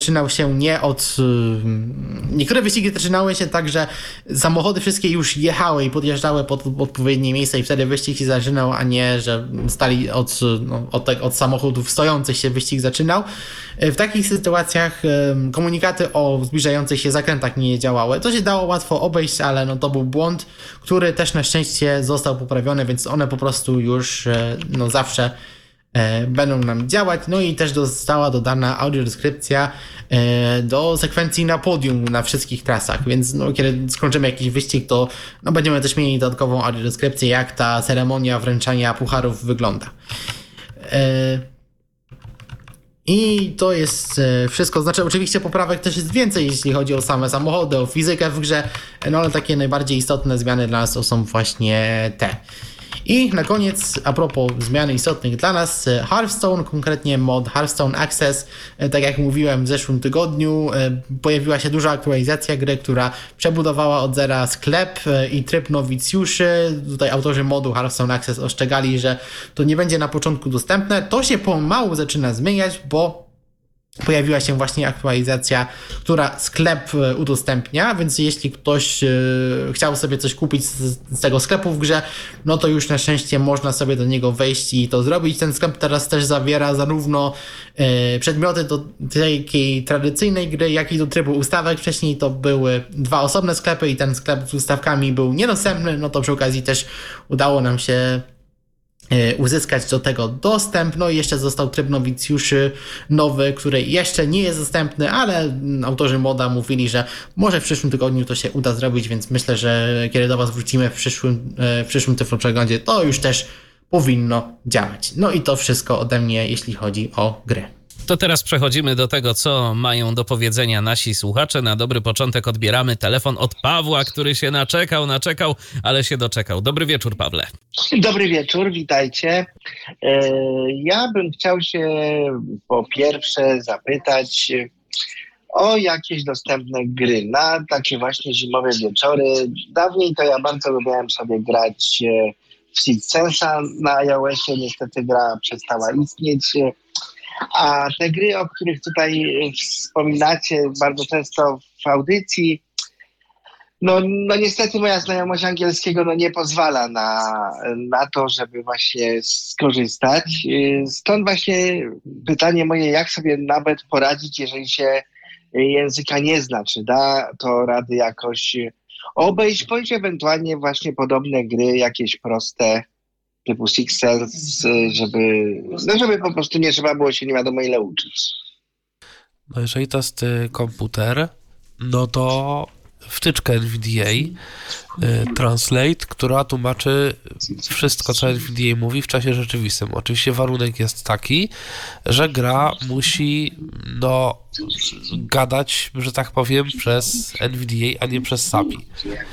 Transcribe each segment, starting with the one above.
zaczynał się nie od... Niektóre wyścigi zaczynały się tak, że samochody wszystkie już jechały i podjeżdżały pod odpowiednie miejsca i wtedy wyścig się zaczynał, a nie, że stali od samochodów stojących się wyścig zaczynał. W takich sytuacjach komunikaty o zbliżających się zakrętach nie działały. To się dało łatwo obejść, ale to był błąd, który też na szczęście został poprawiony, więc one po prostu już zawsze będą nam działać. No i też została dodana audiodeskrypcja do sekwencji na podium na wszystkich trasach, więc kiedy skończymy jakiś wyścig, to będziemy też mieli dodatkową audiodeskrypcję, jak ta ceremonia wręczania pucharów wygląda. I to jest wszystko. Znaczy oczywiście poprawek też jest więcej, jeśli chodzi o same samochody, o fizykę w grze, ale takie najbardziej istotne zmiany dla nas to są właśnie te. I na koniec, a propos zmian istotnych dla nas, Hearthstone, konkretnie mod Hearthstone Access. Tak jak mówiłem w zeszłym tygodniu, pojawiła się duża aktualizacja gry, która przebudowała od zera sklep i tryb nowicjuszy. Tutaj autorzy modu Hearthstone Access ostrzegali, że to nie będzie na początku dostępne. To się pomału zaczyna zmieniać, bo pojawiła się właśnie aktualizacja, która sklep udostępnia, więc jeśli ktoś chciał sobie coś kupić z tego sklepu w grze, to już na szczęście można sobie do niego wejść i to zrobić. Ten sklep teraz też zawiera zarówno przedmioty do takiej tradycyjnej gry, jak i do trybu ustawek. Wcześniej to były dwa osobne sklepy i ten sklep z ustawkami był niedostępny, to przy okazji też udało nam się uzyskać do tego dostęp. I jeszcze został tryb nowicjuszy nowy, który jeszcze nie jest dostępny, ale autorzy moda mówili, że może w przyszłym tygodniu to się uda zrobić, więc myślę, że kiedy do Was wrócimy w przyszłym Tyfloprzeglądzie, to już też powinno działać. I to wszystko ode mnie, jeśli chodzi o gry. To teraz przechodzimy do tego, co mają do powiedzenia nasi słuchacze. Na dobry początek odbieramy telefon od Pawła, który się naczekał, ale się doczekał. Dobry wieczór, Pawle. Dobry wieczór, witajcie. Ja bym chciał się po pierwsze zapytać o jakieś dostępne gry na takie właśnie zimowe wieczory. Dawniej to ja bardzo lubiłem sobie grać w Sixth Sense'a na iOSie. Niestety gra przestała istnieć. A te gry, o których tutaj wspominacie bardzo często w audycji, niestety moja znajomość angielskiego nie pozwala na to, żeby właśnie skorzystać. Stąd właśnie pytanie moje, jak sobie nawet poradzić, jeżeli się języka nie zna, czy da to rady jakoś obejść, bądź ewentualnie właśnie podobne gry, jakieś proste, typu Sixth Sense, żeby po prostu nie trzeba było się nie wiadomo ile uczyć. Jeżeli to jest komputer, to wtyczka NVDA Translate, która tłumaczy wszystko, co NVDA mówi w czasie rzeczywistym. Oczywiście warunek jest taki, że gra musi gadać, że tak powiem, przez NVDA, a nie przez SAPI.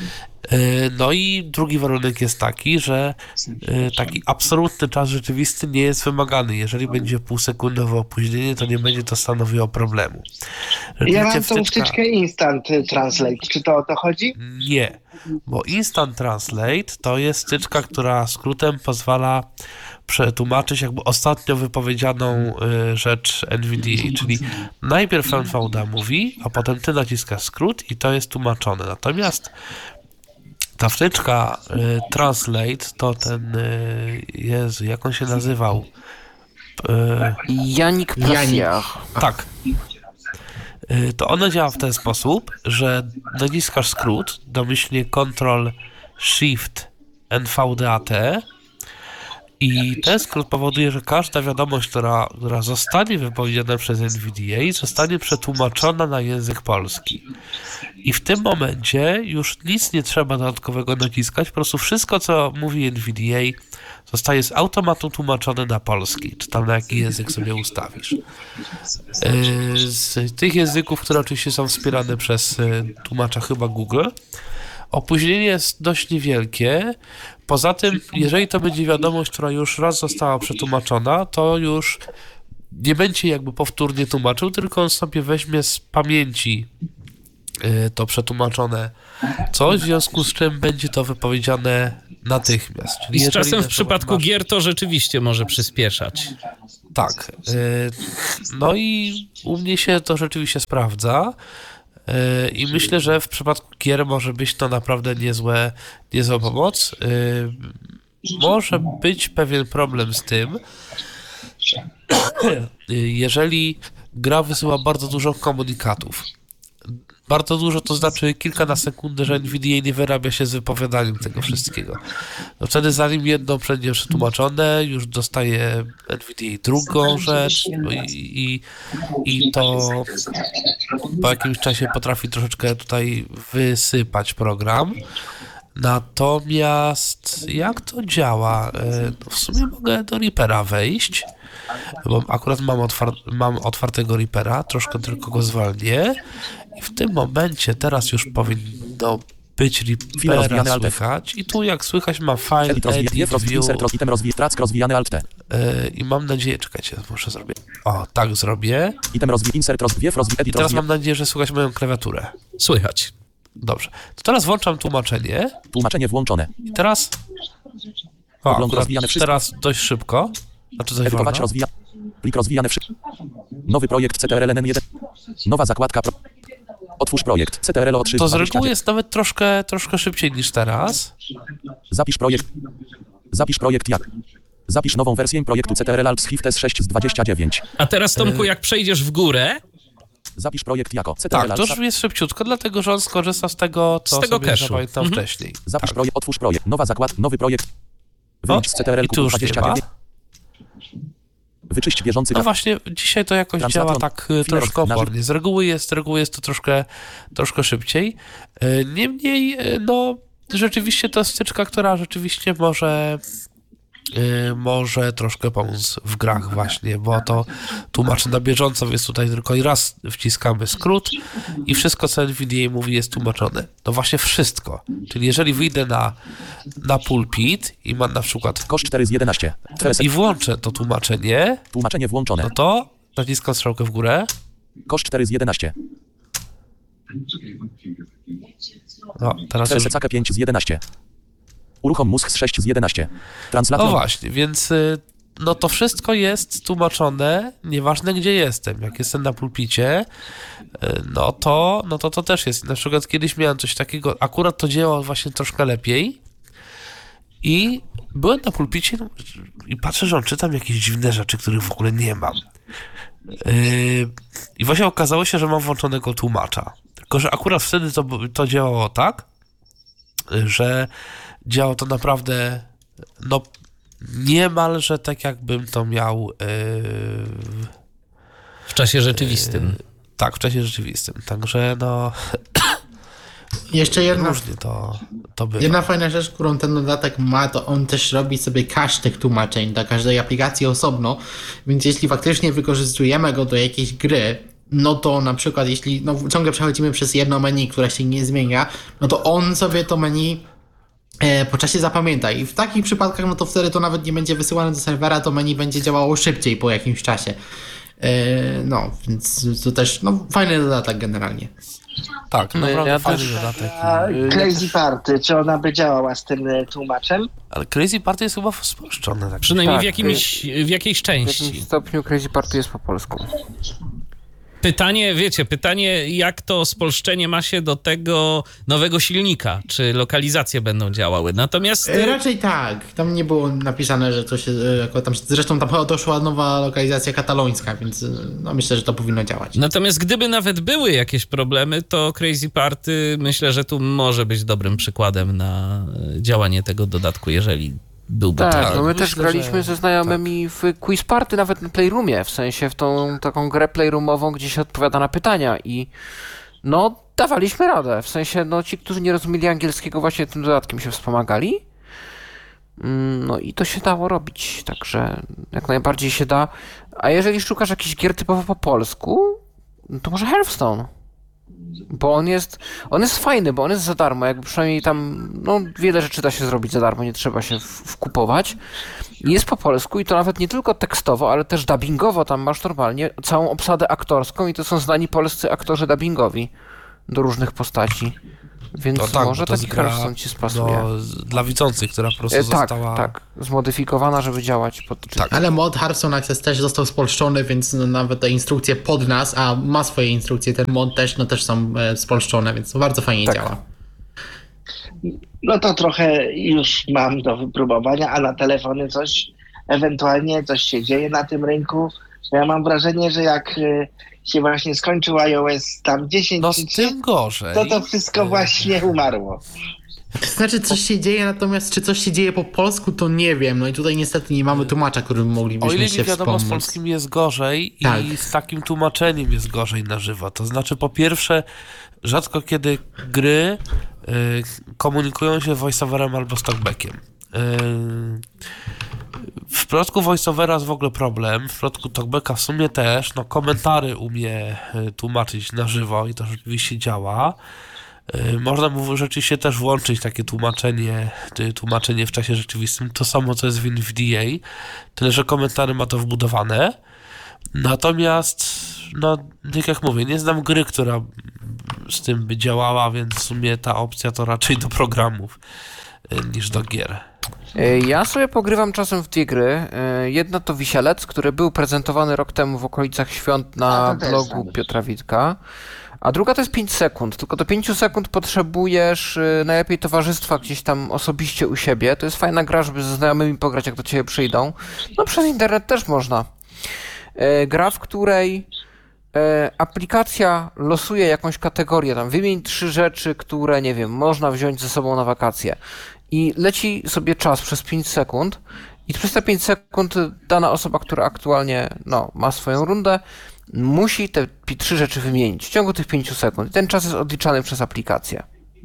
I drugi warunek jest taki, że taki absolutny czas rzeczywisty nie jest wymagany. Jeżeli będzie półsekundowe opóźnienie, to nie będzie to stanowiło problemu. Ja mam tą wtyczkę Instant Translate. Czy to o to chodzi? Nie, bo Instant Translate to jest wtyczka, która skrótem pozwala przetłumaczyć jakby ostatnio wypowiedzianą rzecz NVDA, czyli najpierw NVDA mówi, a potem ty naciskasz skrót i to jest tłumaczone. Natomiast ta wtyczka Translate to ten Jezu, jak on się nazywał? Janik Prassier. Tak. To ona działa w ten sposób, że naciskasz skrót, domyślnie Ctrl Shift NVDAT i ten skrót powoduje, że każda wiadomość, która zostanie wypowiedziana przez NVDA, zostanie przetłumaczona na język polski. I w tym momencie już nic nie trzeba dodatkowego naciskać, po prostu wszystko, co mówi NVDA, zostaje z automatu tłumaczone na polski, czy tam na jaki język sobie ustawisz. Z tych języków, które oczywiście są wspierane przez tłumacza chyba Google, opóźnienie jest dość niewielkie. Poza tym, jeżeli to będzie wiadomość, która już raz została przetłumaczona, to już nie będzie jakby powtórnie tłumaczył, tylko on sobie weźmie z pamięci to przetłumaczone coś, w związku z czym będzie to wypowiedziane natychmiast. Czyli i z czasem w przypadku gier to rzeczywiście może przyspieszać. Tak. No i u mnie się to rzeczywiście sprawdza. I myślę, że w przypadku gier może być to naprawdę niezła pomoc. Może być pewien problem z tym, jeżeli gra wysyła bardzo dużo komunikatów. Bardzo dużo to znaczy kilka na sekundę, że NVDA nie wyrabia się z wypowiadaniem tego wszystkiego. No wtedy zanim jedno będzie przetłumaczone, już dostaje NVDA drugą rzecz i to po jakimś czasie potrafi troszeczkę tutaj wysypać program. Natomiast jak to działa? W sumie mogę do Reapera wejść, bo akurat mam otwartego Reapera, troszkę tylko go zwalnię i w tym momencie teraz już powinno być Reapera słychać i tu jak słychać ma file edit view i mam nadzieję, czekajcie, muszę zrobić, tak zrobię i teraz mam nadzieję, że słychać moją klawiaturę. Słychać. Dobrze, to teraz włączam tłumaczenie. Tłumaczenie włączone. I teraz... teraz dość szybko. Znaczy dość Edytować, plik rozwijany nowy projekt CTRL-N1. Nowa zakładka. Otwórz projekt CTRL-O 3. To z reguły jest nawet troszkę szybciej niż teraz. Zapisz projekt jak. Zapisz nową wersję projektu CTRL-Alt-Shift S6 z 29. A teraz, Tomku, jak przejdziesz w górę... Zapisz projekt jako Tak, to już jest szybciutko, dlatego że on skorzysta z tego, co sobie zapamiętał wcześniej. Zapisz projekt, otwórz projekt, nowa zakład, nowy projekt. Wyjdź z CTRL-Q 29. Wyczyść bieżący... No właśnie, dzisiaj to jakoś działa tak troszkę opornie. Z reguły jest to troszkę szybciej. Niemniej, no, rzeczywiście to jest wtyczka, która rzeczywiście może troszkę pomóc w grach właśnie, bo to tłumaczy na bieżąco, więc tutaj tylko i raz wciskamy skrót i wszystko, co NVDA mówi, jest tłumaczone. No właśnie wszystko. Czyli jeżeli wyjdę na pulpit i mam na przykład Kosz 4 z 11 i włączę to tłumaczenie włączone, no to naciskam strzałkę w górę. Kosz 4 z 11 no, teraz już... 5 z 11 Uruchom mózg z 6 z 11. Translator. No właśnie, więc no to wszystko jest tłumaczone, nieważne gdzie jestem. Jak jestem na pulpicie, no to też jest. Na przykład kiedyś miałem coś takiego, akurat to działało właśnie troszkę lepiej i byłem na pulpicie i patrzę, że on czytam jakieś dziwne rzeczy, których w ogóle nie mam. I właśnie okazało się, że mam włączonego tłumacza. Tylko że akurat wtedy to działało tak, że działo to naprawdę, no niemalże tak, jakbym to miał w czasie rzeczywistym. Tak, w czasie rzeczywistym. Także no... Jeszcze jedna, różnie to bywa. jedna fajna rzecz, którą ten dodatek ma, to on też robi sobie cache tych tłumaczeń dla każdej aplikacji osobno, więc jeśli faktycznie wykorzystujemy go do jakiejś gry, no to na przykład jeśli ciągle przechodzimy przez jedno menu, które się nie zmienia, no to on sobie to menu po czasie zapamięta i w takich przypadkach, no to wtedy to nawet nie będzie wysyłane do serwera, to menu będzie działało szybciej po jakimś czasie. No, więc to też fajny dodatek generalnie. Tak, naprawdę fajny dodatek. Crazy Party, czy ona by działała z tym tłumaczem? Ale Crazy Party jest chyba spolszczone. Tak. Przynajmniej tak, w jakiejś części. W jakimś stopniu Crazy Party jest po polsku. Pytanie, jak to spolszczenie ma się do tego nowego silnika? Czy lokalizacje będą działały? Natomiast... Raczej tak. Tam nie było napisane, że to się... Zresztą tam chyba doszła nowa lokalizacja katalońska, więc myślę, że to powinno działać. Natomiast gdyby nawet były jakieś problemy, to Crazy Party myślę, że tu może być dobrym przykładem na działanie tego dodatku, jeżeli byłby tak. No my myślę, też graliśmy ze znajomymi w Quiz Party, nawet na Playroomie, w sensie w tą taką grę playroomową, gdzie się odpowiada na pytania i dawaliśmy radę, w sensie ci, którzy nie rozumieli angielskiego, właśnie tym dodatkiem się wspomagali. No i to się dało robić, także jak najbardziej się da. A jeżeli szukasz jakichś gier typowo po polsku, to może Hearthstone. Bo on jest fajny, bo on jest za darmo, jakby przynajmniej tam, wiele rzeczy da się zrobić za darmo, nie trzeba się wkupować. Jest po polsku i to nawet nie tylko tekstowo, ale też dubbingowo, tam masz normalnie całą obsadę aktorską i to są znani polscy aktorzy dubbingowi do różnych postaci. Więc No tak, może bo to jest taki gra Hearthstone ci spasuje. dla widzących, która po prostu Tak, została... tak. Zmodyfikowana, żeby działać pod Tak. Ale mod Hearthstone Access też został spolszczony, więc no, nawet te instrukcje pod nas, a ma swoje instrukcje, ten mod też, no, też są spolszczone, więc to bardzo fajnie Tak. działa. No to trochę już mam do wypróbowania, a na telefony ewentualnie coś się dzieje na tym rynku. Ja mam wrażenie, że jak się właśnie skończył iOS tam 10 No czy z 3, tym gorzej. to wszystko właśnie umarło. Znaczy coś się dzieje, natomiast czy coś się dzieje po polsku, to nie wiem. No i tutaj niestety nie mamy tłumacza, którym O moglibyśmy ile się mi wiadomo, z wspomóc. polskim jest gorzej Tak. i z takim tłumaczeniem jest gorzej na żywo. To znaczy, po pierwsze, rzadko kiedy gry komunikują się voiceoverem albo z talkbackiem. W przypadku voiceovera jest w ogóle problem, w przypadku talkbacka w sumie też, no komentary umie tłumaczyć na żywo i to rzeczywiście działa. Można mu rzeczywiście też włączyć takie tłumaczenie w czasie rzeczywistym, to samo co jest w NVDA, tyle że komentary ma to wbudowane. Natomiast, no tak jak mówię, nie znam gry, która z tym by działała, więc w sumie ta opcja to raczej do programów niż do gier. Ja sobie pogrywam czasem w dwie gry. Jedna to Wisielec, który był prezentowany rok temu w okolicach świąt na to też blogu znam. Piotra Witka. A druga to jest 5 sekund, tylko do 5 sekund potrzebujesz najlepiej towarzystwa gdzieś tam osobiście u siebie. To jest fajna gra, żeby ze znajomymi pograć, jak do ciebie przyjdą. No przez internet też można. Gra, w której aplikacja losuje jakąś kategorię, tam wymień 3 rzeczy, które, nie wiem, można wziąć ze sobą na wakacje. I leci sobie czas przez 5 sekund i przez te 5 sekund dana osoba, która aktualnie ma swoją rundę, musi te 3 rzeczy wymienić w ciągu tych 5 sekund. I ten czas jest odliczany przez aplikację.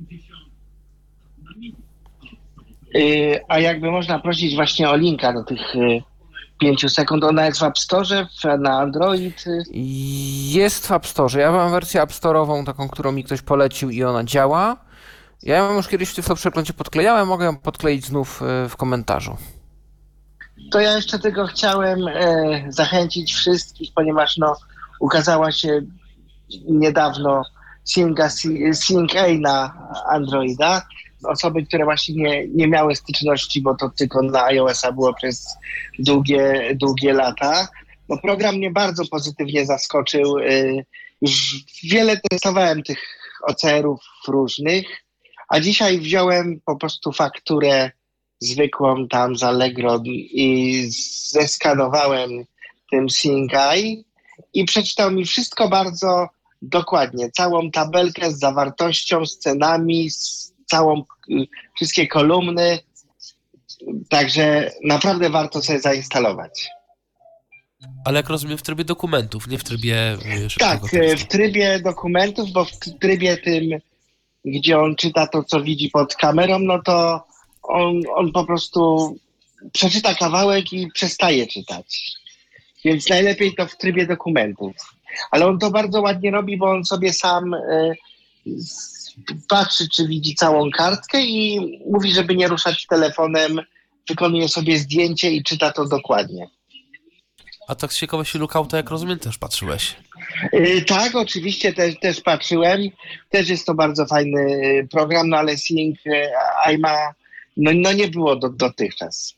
A jakby można prosić właśnie o linka do tych 5 sekund, ona jest w App Store, na Android? Jest w App Store. Ja mam wersję App Store'ową, taką, którą mi ktoś polecił i ona działa. Ja ją już kiedyś w przeglądzie podklejałem, mogę ją podkleić znów w komentarzu. To ja jeszcze tylko chciałem zachęcić wszystkich, ponieważ ukazała się niedawno Sync A na Androida. Osoby, które właśnie nie miały styczności, bo to tylko na iOS-a było przez długie lata. No, program mnie bardzo pozytywnie zaskoczył. Już wiele testowałem tych OCR-ów różnych, a dzisiaj wziąłem po prostu fakturę zwykłą tam z Allegro i zeskanowałem tym Sync AI i przeczytał mi wszystko bardzo dokładnie. Całą tabelkę z zawartością, z cenami, wszystkie kolumny. Także naprawdę warto sobie zainstalować. Ale jak rozumiem, w trybie dokumentów, nie w trybie Tak, szybkiego tekstu. w trybie dokumentów, bo w trybie tym, gdzie on czyta to, co widzi pod kamerą, no to on po prostu przeczyta kawałek i przestaje czytać. Więc najlepiej to w trybie dokumentów. Ale on to bardzo ładnie robi, bo on sobie sam patrzy, czy widzi całą kartkę i mówi, żeby nie ruszać telefonem, wykonuje sobie zdjęcie i czyta to dokładnie. A tak z ciekawości, Lookouta, jak rozumiem, też patrzyłeś. Tak, oczywiście też patrzyłem. Też jest to bardzo fajny program, no ale Sync AI ma, nie było dotychczas.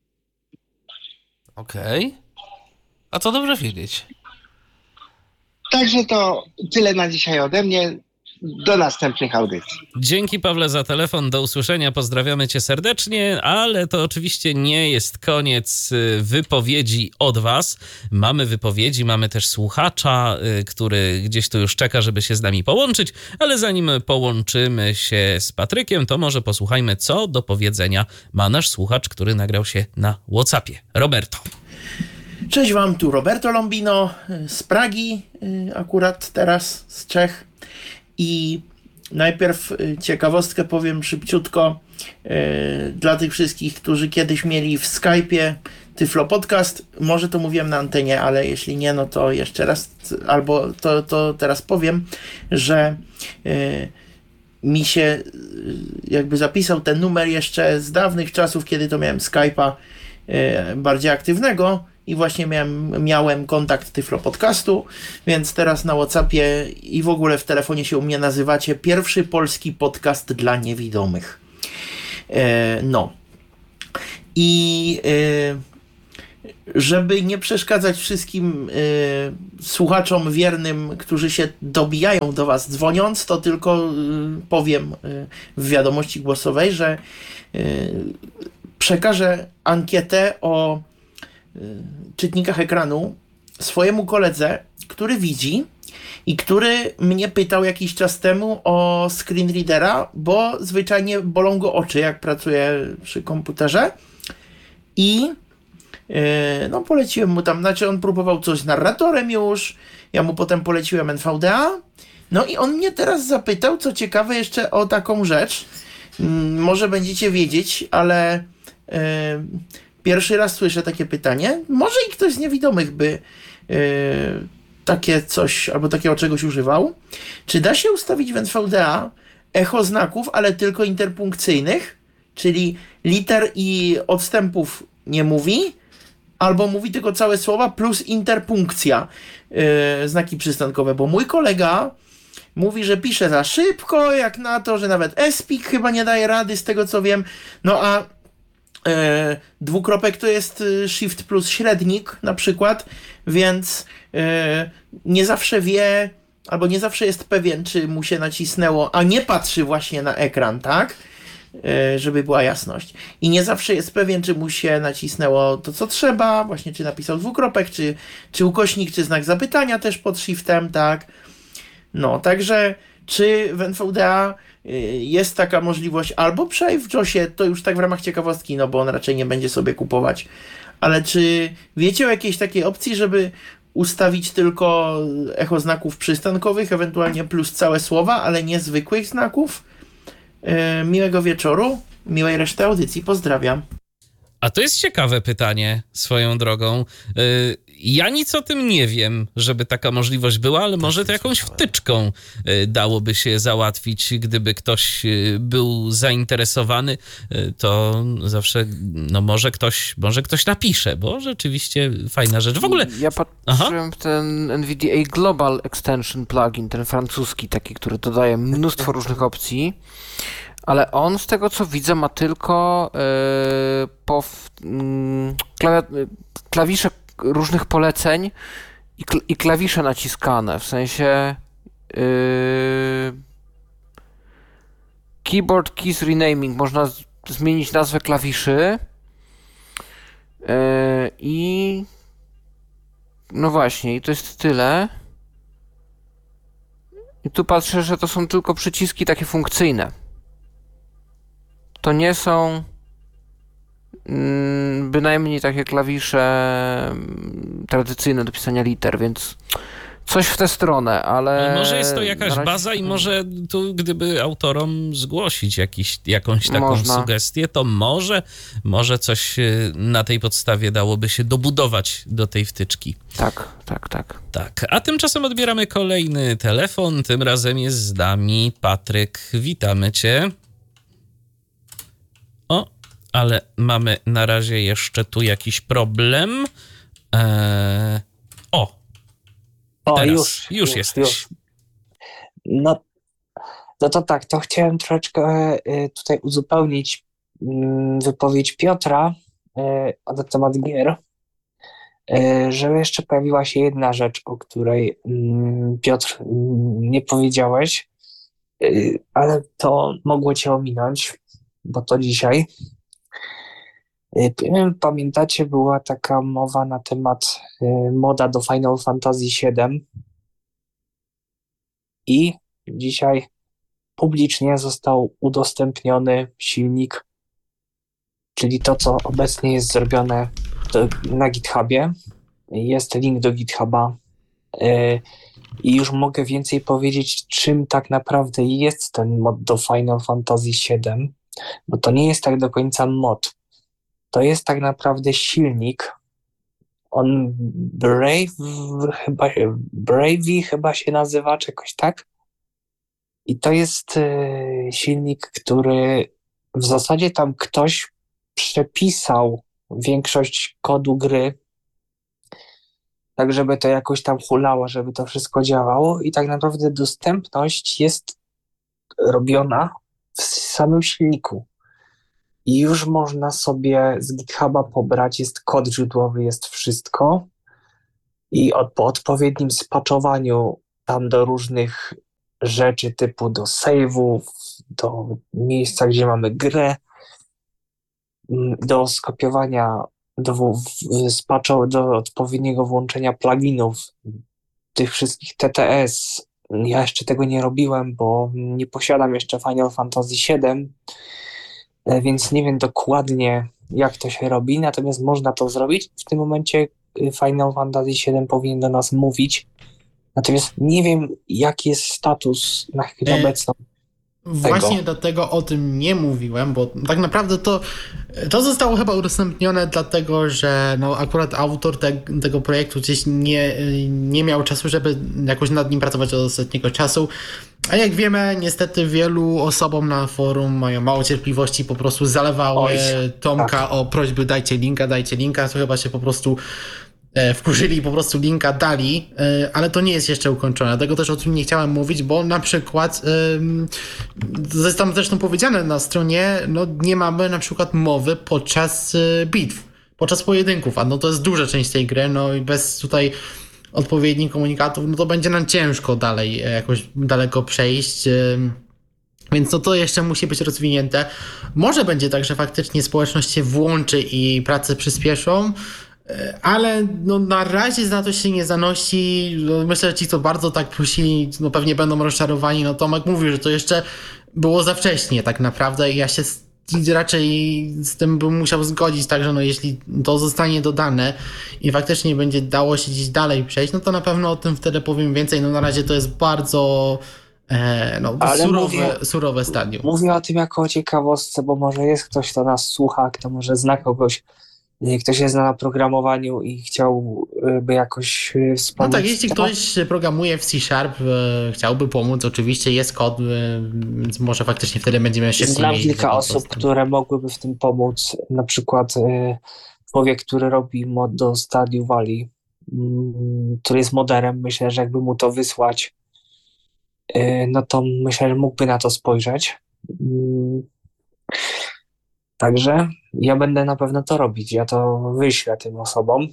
Okej. A to dobrze wiedzieć. Także to tyle na dzisiaj ode mnie. Do następnych audycji. Dzięki, Pawle, za telefon. Do usłyszenia. Pozdrawiamy cię serdecznie, ale to oczywiście nie jest koniec wypowiedzi od was. Mamy wypowiedzi, mamy też słuchacza, który gdzieś tu już czeka, żeby się z nami połączyć, ale zanim połączymy się z Patrykiem, to może posłuchajmy, co do powiedzenia ma nasz słuchacz, który nagrał się na WhatsAppie. Roberto. Cześć wam, tu Roberto Lombino z Pragi, akurat teraz z Czech. I najpierw ciekawostkę powiem szybciutko dla tych wszystkich, którzy kiedyś mieli w Skype'ie Tyflo Podcast. Może to mówiłem na antenie, ale jeśli nie, no to jeszcze raz, albo to teraz powiem, że mi się jakby zapisał ten numer jeszcze z dawnych czasów, kiedy to miałem Skype'a bardziej aktywnego i właśnie miałem kontakt Tyflo Podcastu, więc teraz na WhatsAppie i w ogóle w telefonie się u mnie nazywacie pierwszy polski podcast dla niewidomych. No. I żeby nie przeszkadzać wszystkim słuchaczom wiernym, którzy się dobijają do was dzwoniąc, to tylko powiem w wiadomości głosowej, że przekażę ankietę o czytnikach ekranu swojemu koledze, który widzi i który mnie pytał jakiś czas temu o screen readera, bo zwyczajnie bolą go oczy, jak pracuje przy komputerze. I no poleciłem mu tam, znaczy on próbował coś z narratorem już, ja mu potem poleciłem NVDA, no i on mnie teraz zapytał, co ciekawe, jeszcze o taką rzecz. Może będziecie wiedzieć, ale pierwszy raz słyszę takie pytanie. Może i ktoś z niewidomych by takie coś, albo takiego czegoś używał. Czy da się ustawić w NVDA echo znaków, ale tylko interpunkcyjnych, czyli liter i odstępów nie mówi, albo mówi tylko całe słowa plus interpunkcja, znaki przystankowe, bo mój kolega mówi, że pisze za szybko, jak na to, że nawet Espik chyba nie daje rady, z tego co wiem, no a dwukropek to jest shift plus średnik na przykład, więc nie zawsze wie, albo nie zawsze jest pewien, czy mu się nacisnęło, a nie patrzy właśnie na ekran, tak? Żeby była jasność. I nie zawsze jest pewien, czy mu się nacisnęło to, co trzeba, właśnie czy napisał dwukropek, czy ukośnik, czy znak zapytania też pod shiftem, tak? No, także czy w NVDA jest taka możliwość, albo przynajmniej w JOSie, to już tak w ramach ciekawostki, no bo on raczej nie będzie sobie kupować, ale czy wiecie o jakiejś takiej opcji, żeby ustawić tylko echo znaków przystankowych, ewentualnie plus całe słowa, ale nie zwykłych znaków? Miłego wieczoru, miłej reszty audycji, pozdrawiam. A to jest ciekawe pytanie swoją drogą. Ja nic o tym nie wiem, żeby taka możliwość była, ale może to jakąś wtyczką dałoby się załatwić. Gdyby ktoś był zainteresowany, to zawsze, no może ktoś napisze, bo rzeczywiście fajna rzecz. W ogóle... Ja patrzyłem w ten NVDA Global Extension plugin, ten francuski taki, który dodaje mnóstwo różnych opcji. Ale on, z tego co widzę, ma tylko klawisze różnych poleceń i klawisze naciskane, w sensie keyboard keys renaming, można zmienić nazwę klawiszy i no właśnie, i to jest tyle. I tu patrzę, że to są tylko przyciski takie funkcyjne. To nie są bynajmniej takie klawisze tradycyjne do pisania liter, więc coś w tę stronę, ale... Może jest to jakaś baza i może tu, gdyby autorom zgłosić jakąś taką sugestię, to może coś na tej podstawie dałoby się dobudować do tej wtyczki. Tak, a tymczasem odbieramy kolejny telefon, tym razem jest z nami Patryk. Witamy cię. O, ale mamy na razie jeszcze tu jakiś problem. Teraz już jesteś. No to tak, to chciałem troszeczkę tutaj uzupełnić wypowiedź Piotra na temat gier, że jeszcze pojawiła się jedna rzecz, o której Piotr nie powiedziałeś, ale to mogło cię ominąć, bo to dzisiaj. Pamiętacie, była taka mowa na temat moda do Final Fantasy VII i dzisiaj publicznie został udostępniony silnik, czyli to, co obecnie jest zrobione na GitHubie. Jest link do GitHuba i już mogę więcej powiedzieć, czym tak naprawdę jest ten mod do Final Fantasy VII, bo to nie jest tak do końca mod. To jest tak naprawdę silnik. On Bravey chyba się nazywa, czy jakoś tak. I to jest silnik, który w zasadzie tam ktoś przepisał większość kodu gry tak żeby to jakoś tam hulało, żeby to wszystko działało i tak naprawdę dostępność jest robiona w samym silniku. I już można sobie z GitHuba pobrać, jest kod źródłowy, jest wszystko i po odpowiednim spaczowaniu tam do różnych rzeczy typu do save'ów, do miejsca, gdzie mamy grę, do skopiowania, do odpowiedniego włączenia pluginów, tych wszystkich TTS. Ja jeszcze tego nie robiłem, bo nie posiadam jeszcze Final Fantasy VII, więc nie wiem dokładnie, jak to się robi, natomiast można to zrobić. W tym momencie Final Fantasy VII powinien do nas mówić, natomiast nie wiem, jaki jest status na chwilę obecną. Właśnie dlatego o tym nie mówiłem, bo tak naprawdę to zostało chyba udostępnione dlatego, że no akurat autor tego projektu gdzieś nie miał czasu, żeby jakoś nad nim pracować od ostatniego czasu. A jak wiemy, niestety wielu osobom na forum mają mało cierpliwości, po prostu zalewały Tomka o prośby dajcie linka, to chyba się po prostu wkurzyli i po prostu linka dali, ale to nie jest jeszcze ukończone. Dlatego też o tym nie chciałem mówić, bo na przykład jest tam zresztą powiedziane na stronie, no nie mamy na przykład mowy podczas bitw, podczas pojedynków, a no to jest duża część tej gry, no i bez tutaj odpowiednich komunikatów, no to będzie nam ciężko dalej jakoś daleko przejść. Więc no to jeszcze musi być rozwinięte. Może będzie tak, że faktycznie społeczność się włączy i pracę przyspieszą, ale no na razie na to się nie zanosi. No myślę, że ci, co bardzo tak prosili, no pewnie będą rozczarowani. No Tomek mówił, że to jeszcze było za wcześnie tak naprawdę i ja się raczej z tym bym musiał zgodzić, także no jeśli to zostanie dodane i faktycznie będzie dało się gdzieś dalej przejść, no to na pewno o tym wtedy powiem więcej. No na razie to jest bardzo surowe stadium. Mówię o tym jako o ciekawostce, bo może jest ktoś, kto nas słucha, kto może zna kogoś, kto się zna na programowaniu i chciałby jakoś wspomóc. No tak, jeśli ktoś programuje w C#, chciałby pomóc, oczywiście jest kod, więc może faktycznie wtedy będziemy się Znam kilka osób, które mogłyby w tym pomóc. Na przykład człowiek, który robi mod do Stardew Valley, który jest moderem. Myślę, że jakby mu to wysłać, no to myślę, że mógłby na to spojrzeć. Także ja będę na pewno to robić. Ja to wyślę tym osobom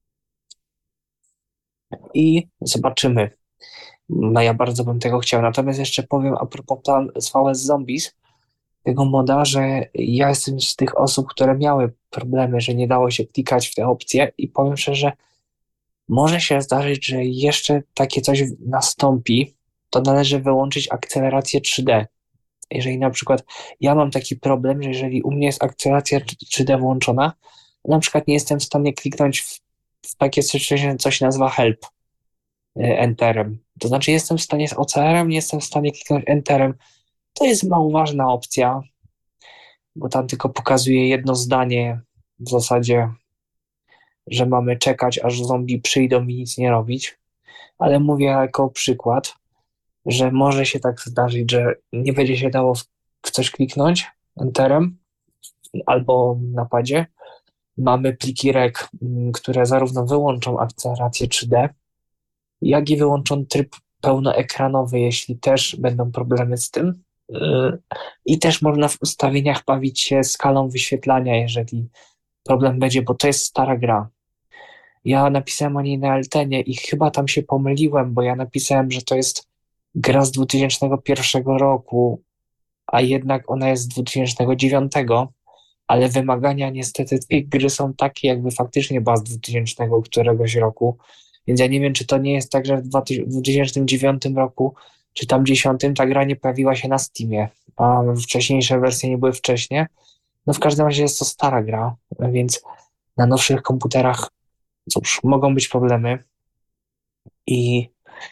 i zobaczymy. No ja bardzo bym tego chciał. Natomiast jeszcze powiem a propos VS Zombies, tego moda, że ja jestem z tych osób, które miały problemy, że nie dało się klikać w te opcje i powiem szczerze, może się zdarzyć, że jeszcze takie coś nastąpi, to należy wyłączyć akcelerację 3D. Jeżeli na przykład ja mam taki problem, że jeżeli u mnie jest akceleracja 3D włączona, na przykład nie jestem w stanie kliknąć w takie coś nazywa help enterem. To znaczy jestem w stanie z OCR-em, nie jestem w stanie kliknąć enterem. To jest mało ważna opcja, bo tam tylko pokazuje jedno zdanie w zasadzie, że mamy czekać, aż zombie przyjdą i nic nie robić. Ale mówię jako przykład, że może się tak zdarzyć, że nie będzie się dało w coś kliknąć enterem albo na padzie. Mamy pliki rec, które zarówno wyłączą akcelerację 3D, jak i wyłączą tryb pełnoekranowy, jeśli też będą problemy z tym. I też można w ustawieniach bawić się skalą wyświetlania, jeżeli problem będzie, bo to jest stara gra. Ja napisałem o niej na Eltenie i chyba tam się pomyliłem, bo ja napisałem, że to jest gra z 2001 roku, a jednak ona jest z 2009, ale wymagania niestety tej gry są takie, jakby faktycznie była z 2000 któregoś roku, więc ja nie wiem, czy to nie jest tak, że w 2009 roku, czy tam 10 ta gra nie pojawiła się na Steamie, a wcześniejsze wersje nie były wcześniej. No w każdym razie jest to stara gra, więc na nowszych komputerach, cóż, mogą być problemy i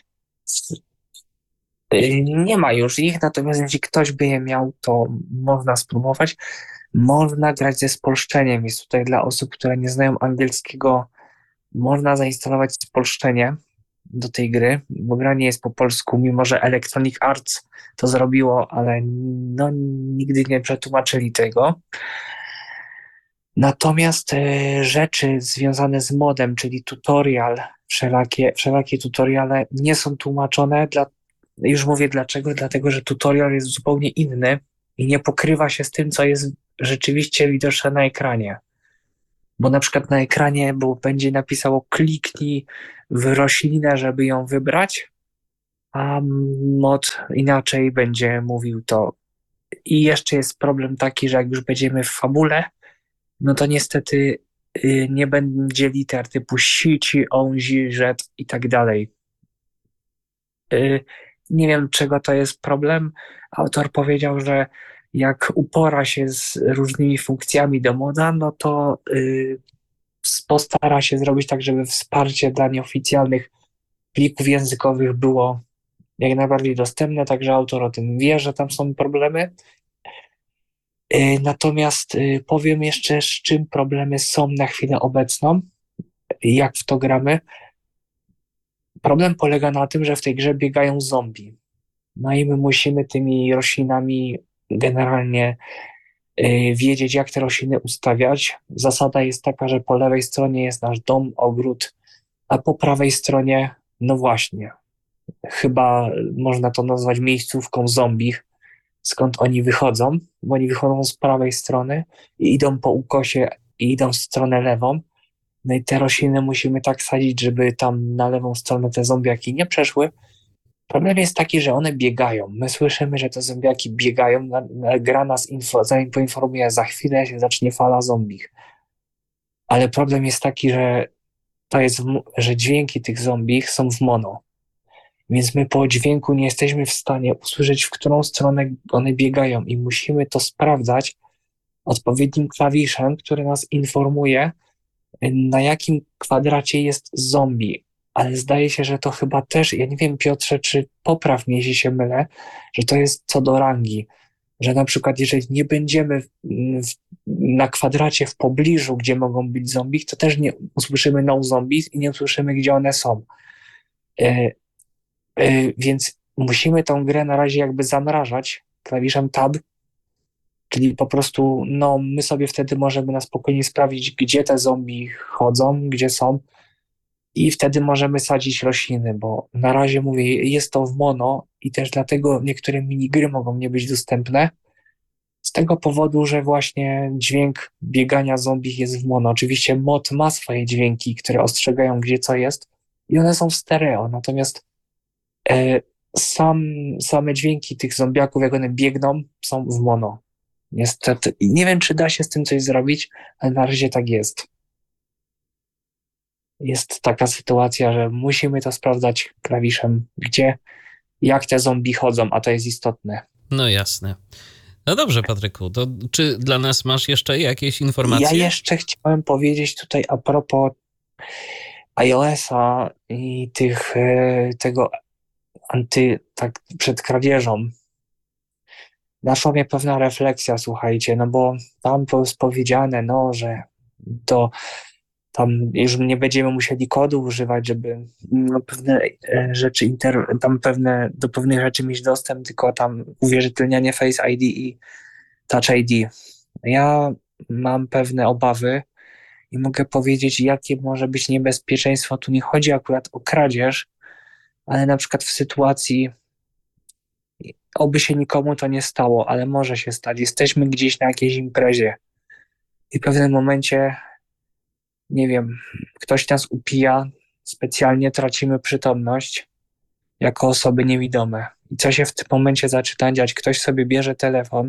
nie ma już ich, natomiast jeśli ktoś by je miał, to można spróbować. Można grać ze spolszczeniem. Jest tutaj dla osób, które nie znają angielskiego, można zainstalować spolszczenie do tej gry, bo gra nie jest po polsku, mimo że Electronic Arts to zrobiło, ale no, nigdy nie przetłumaczyli tego. Natomiast rzeczy związane z modem, czyli tutorial, wszelakie tutoriale nie są tłumaczone. Już mówię dlaczego, dlatego że tutorial jest zupełnie inny i nie pokrywa się z tym, co jest rzeczywiście widoczne na ekranie. Bo na przykład na ekranie będzie napisało kliknij w roślinę, żeby ją wybrać, a mod inaczej będzie mówił to. I jeszcze jest problem taki, że jak już będziemy w fabule, no to niestety nie będzie liter typu si, ci, on, zi, rzet i tak dalej. Nie wiem, czego to jest problem. Autor powiedział, że jak upora się z różnymi funkcjami do moda, no to postara się zrobić tak, żeby wsparcie dla nieoficjalnych plików językowych było jak najbardziej dostępne, także autor o tym wie, że tam są problemy. Natomiast powiem jeszcze, z czym problemy są na chwilę obecną, jak w to gramy. Problem polega na tym, że w tej grze biegają zombie. No i my musimy tymi roślinami generalnie wiedzieć, jak te rośliny ustawiać. Zasada jest taka, że po lewej stronie jest nasz dom, ogród, a po prawej stronie, no właśnie, chyba można to nazwać miejscówką zombie, skąd oni wychodzą, bo oni wychodzą z prawej strony i idą po ukosie i idą w stronę lewą. No i te rośliny musimy tak sadzić, żeby tam na lewą stronę te zombiaki nie przeszły. Problem jest taki, że one biegają. My słyszymy, że te zombiaki biegają, gra nas poinformuje, za chwilę się zacznie fala zombich. Ale problem jest taki, że dźwięki tych zombich są w mono. Więc my po dźwięku nie jesteśmy w stanie usłyszeć, w którą stronę one biegają i musimy to sprawdzać odpowiednim klawiszem, który nas informuje, na jakim kwadracie jest zombie. Ale zdaje się, że to chyba też, ja nie wiem, Piotrze, czy popraw mnie, jeśli się mylę, że to jest co do rangi, że na przykład jeżeli nie będziemy na kwadracie w pobliżu, gdzie mogą być zombie, to też nie usłyszymy no zombies i nie usłyszymy, gdzie one są. Więc musimy tą grę na razie jakby zamrażać klawiszem Tab, czyli po prostu, no my sobie wtedy możemy na spokojnie sprawdzić, gdzie te zombie chodzą, gdzie są i wtedy możemy sadzić rośliny, bo na razie mówię, jest to w mono i też dlatego niektóre minigry mogą nie być dostępne, z tego powodu, że właśnie dźwięk biegania zombie jest w mono. Oczywiście mod ma swoje dźwięki, które ostrzegają, gdzie co jest i one są w stereo, natomiast same dźwięki tych zombiaków, jak one biegną, są w mono. Niestety. I nie wiem, czy da się z tym coś zrobić, ale na razie tak jest. Jest taka sytuacja, że musimy to sprawdzać klawiszem, jak te zombie chodzą, a to jest istotne. No jasne. No dobrze, Patryku, to czy dla nas masz jeszcze jakieś informacje? Ja jeszcze chciałem powiedzieć tutaj a propos iOS-a i tego tak przed kradzieżą. Naszła mnie pewna refleksja, słuchajcie, no bo tam to jest powiedziane, no, że to tam już nie będziemy musieli kodu używać, żeby pewne rzeczy, do pewnych rzeczy mieć dostęp, tylko tam uwierzytelnianie Face ID i Touch ID. Ja mam pewne obawy i mogę powiedzieć, jakie może być niebezpieczeństwo. Tu nie chodzi akurat o kradzież, ale na przykład w sytuacji, oby się nikomu to nie stało, ale może się stać. Jesteśmy gdzieś na jakiejś imprezie i w pewnym momencie, nie wiem, ktoś nas upija, specjalnie tracimy przytomność jako osoby niewidome. I co się w tym momencie zaczyna dziać? Ktoś sobie bierze telefon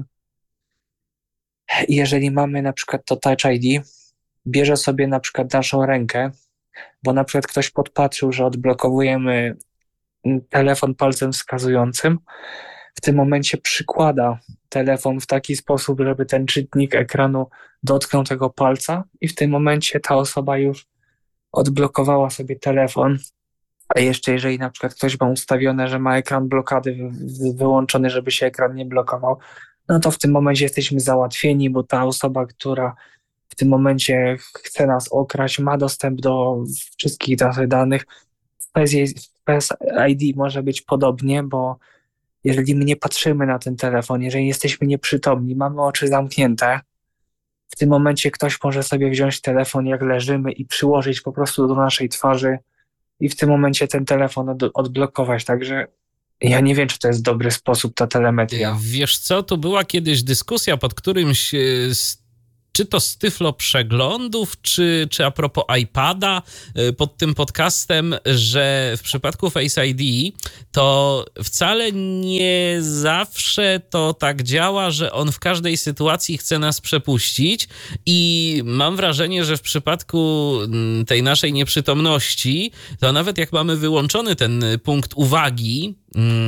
i jeżeli mamy na przykład to Touch ID, bierze sobie na przykład naszą rękę, bo na przykład ktoś podpatrzył, że odblokowujemy telefon palcem wskazującym, w tym momencie przykłada telefon w taki sposób, żeby ten czytnik ekranu dotknął tego palca i w tym momencie ta osoba już odblokowała sobie telefon, a jeszcze jeżeli na przykład ktoś ma ustawione, że ma ekran blokady wyłączony, żeby się ekran nie blokował, no to w tym momencie jesteśmy załatwieni, bo ta osoba, która w tym momencie chce nas okraść, ma dostęp do wszystkich naszych danych. W Face ID może być podobnie, bo jeżeli my nie patrzymy na ten telefon, jeżeli jesteśmy nieprzytomni, mamy oczy zamknięte, w tym momencie ktoś może sobie wziąć telefon, jak leżymy, i przyłożyć po prostu do naszej twarzy i w tym momencie ten telefon odblokować. Także ja nie wiem, czy to jest dobry sposób, ta telemetria. Wiesz co, tu była kiedyś dyskusja pod którymś czy to z Tyflo Przeglądów, czy a propos iPada pod tym podcastem, że w przypadku Face ID to wcale nie zawsze to tak działa, że on w każdej sytuacji chce nas przepuścić i mam wrażenie, że w przypadku tej naszej nieprzytomności, to nawet jak mamy wyłączony ten punkt uwagi,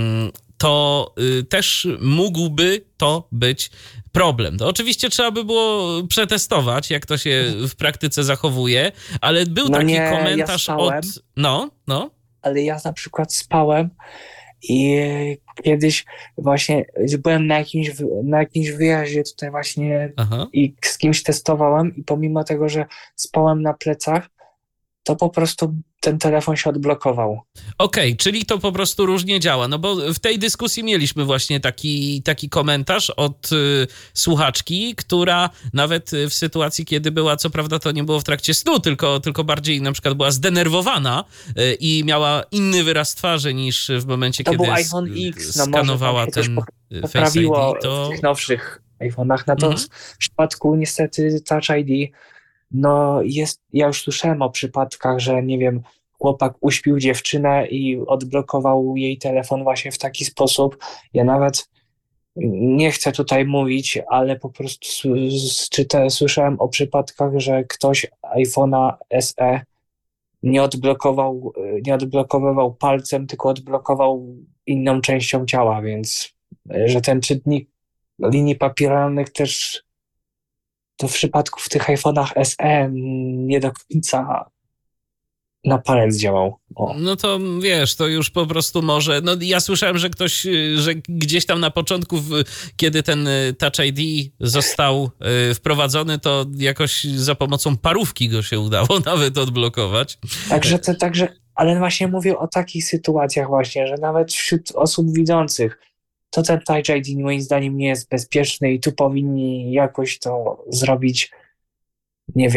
to też mógłby to być problem. To oczywiście trzeba by było przetestować, jak to się w praktyce zachowuje, ale był taki komentarz spałem, No. Ale ja na przykład spałem i kiedyś właśnie byłem na jakimś wyjeździe tutaj właśnie. Aha. I z kimś testowałem i pomimo tego, że spałem na plecach, to po prostu ten telefon się odblokował. Okej, czyli to po prostu różnie działa, no bo w tej dyskusji mieliśmy właśnie taki komentarz od słuchaczki, która nawet w sytuacji, kiedy była, co prawda to nie było w trakcie snu, tylko bardziej na przykład była zdenerwowana i miała inny wyraz twarzy niż w momencie, to kiedy był iPhone X, skanowała ten Face ID. To w tych nowszych iPhone'ach, natomiast w przypadku niestety Touch ID, no ja już słyszałem o przypadkach, że nie wiem, chłopak uśpił dziewczynę i odblokował jej telefon właśnie w taki sposób. Ja nawet nie chcę tutaj mówić, ale po prostu słyszałem o przypadkach, że ktoś iPhone'a SE nie odblokowywał palcem, tylko odblokował inną częścią ciała, więc że ten czytnik linii papiralnych też to w przypadku w tych iPhone'ach SE nie do końca na palec działał. O. No to wiesz, to już po prostu może... No ja słyszałem, że że gdzieś tam na początku, kiedy ten Touch ID został wprowadzony, to jakoś za pomocą parówki go się udało nawet odblokować. Także, ale właśnie mówię o takich sytuacjach właśnie, że nawet wśród osób widzących to ten Touch ID moim zdaniem nie jest bezpieczny i tu powinni jakoś to zrobić, nie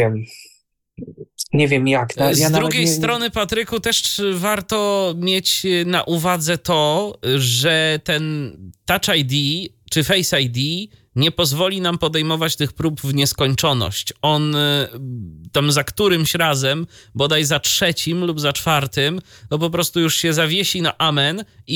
wiem jak. Z drugiej strony, Patryku, też warto mieć na uwadze to, że ten Touch ID czy Face ID nie pozwoli nam podejmować tych prób w nieskończoność. On tam za którymś razem, bodaj za trzecim lub za czwartym, to po prostu już się zawiesi na amen i